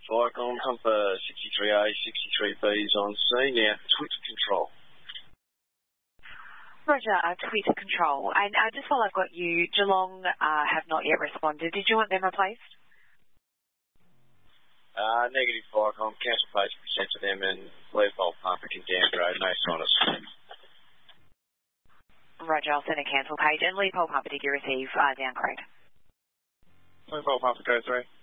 Vicon, Humper 63A, 63B's on scene now. Twitter control. Roger, Twitter control. And just while I've got you, Geelong have not yet responded. Did you want them replaced? Negative Vicon, cancel page sent to them, and Leopold Pumper can downgrade, no sign of spam. Roger, I'll send a cancel page. And Leopold Pumper, did you receive downgrade? Leopold Pumper, go 3.